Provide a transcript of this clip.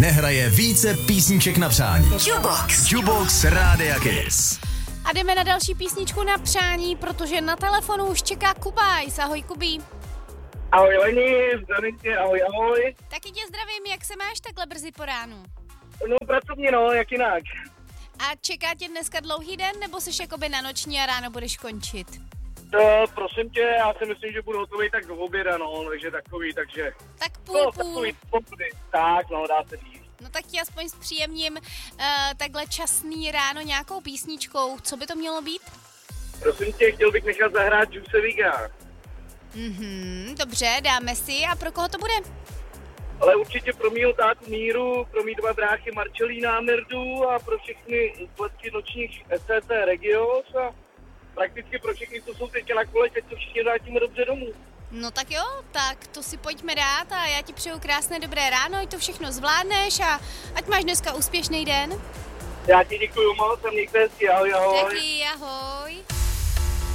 nehraje více písniček na přání. Jukebox Rádia Kiss. A jdeme na další písničku na přání, protože na telefonu už čeká Kubajs. Ahoj, Kubí. Ahoj Leni, zdravím tě, ahoj. Taky tě zdravím, jak se máš takhle brzy po ránu? No pracovně no, jak jinak. A čeká tě dneska dlouhý den, nebo jsi jakoby na noční a ráno budeš končit? Prosím tě, já si myslím, že budu hotový tak do oběda, no, takže... Tak půl. Tak, no, dá se říct. No tak ti aspoň zpříjemním takhle časný ráno nějakou písničkou. Co by to mělo být? Prosím tě, chtěl bych nechat zahrát Juice Viga. Dobře, dáme si. A pro koho to bude? Ale určitě pro mýho tátu Míru, pro mý dva bráchy Marcelína a Mirdu a pro všechny spletky nočních SCT Regios a prakticky pro všechny, co jsou teď na kole, teď to všichni vrátíme dobře domů. No tak jo, tak to si pojďme dát a já ti přeju krásné dobré ráno, ať to všechno zvládneš a ať máš dneska úspěšný den. Já ti děkuju moc a mějte hezky, ahoj. Taky, ahoj.